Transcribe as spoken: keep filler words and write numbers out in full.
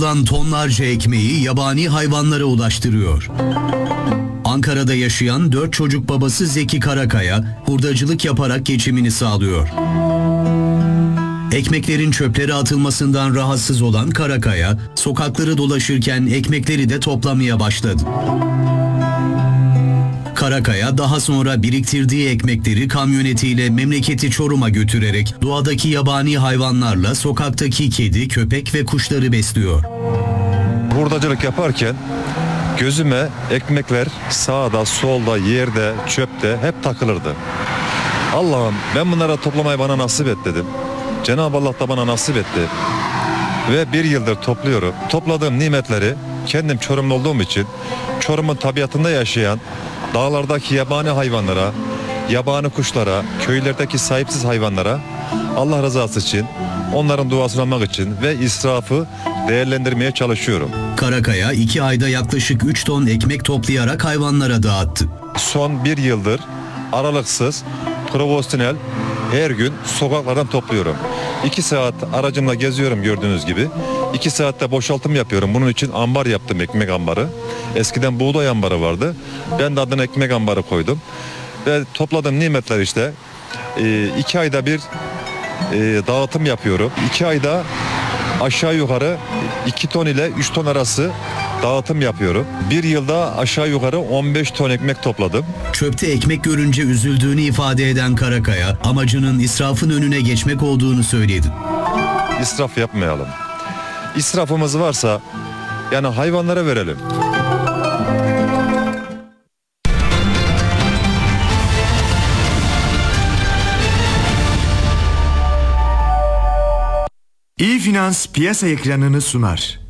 Tonlarca ekmeği yabani hayvanlara ulaştırıyor. Ankara'da yaşayan dört çocuk babası Zeki Karakaya, hurdacılık yaparak geçimini sağlıyor. Ekmeklerin çöplere atılmasından rahatsız olan Karakaya, sokakları dolaşırken ekmekleri de toplamaya başladı. Karakaya daha sonra biriktirdiği ekmekleri kamyonetiyle memleketi Çorum'a götürerek doğadaki yabani hayvanlarla sokaktaki kedi, köpek ve kuşları besliyor. Hurdacılık yaparken gözüme ekmekler sağda, solda, yerde, çöpte hep takılırdı. Allah'ım ben bunları toplamayı bana nasip et dedim. Cenab-ı Allah da bana nasip etti. Ve bir yıldır topluyorum. Topladığım nimetleri kendim Çorumlu olduğum için Çorum'un tabiatında yaşayan dağlardaki yabani hayvanlara, yabani kuşlara, köylerdeki sahipsiz hayvanlara Allah rızası için, onların duasını almak için ve israfı değerlendirmeye çalışıyorum. Karakaya iki ayda yaklaşık üç ton ekmek toplayarak hayvanlara dağıttı. Son bir yıldır aralıksız, profesyonel her gün sokaklardan topluyorum. İki saat aracımla geziyorum gördüğünüz gibi. İki saatte boşaltım yapıyorum. Bunun için ambar yaptım, ekmek ambarı. Eskiden buğday ambarı vardı. Ben de adına ekmek ambarı koydum. Ve topladığım nimetler işte iki ayda bir dağıtım yapıyorum. İki ayda aşağı yukarı iki ton ile üç ton arası dağıtım yapıyorum. Bir yılda aşağı yukarı on beş ton ekmek topladım. Çöpte ekmek görünce üzüldüğünü ifade eden Karakaya, amacının israfın önüne geçmek olduğunu söyledi. İsraf yapmayalım. İsrafımız varsa yani hayvanlara verelim. İyi Finans piyasa ekranını sunar.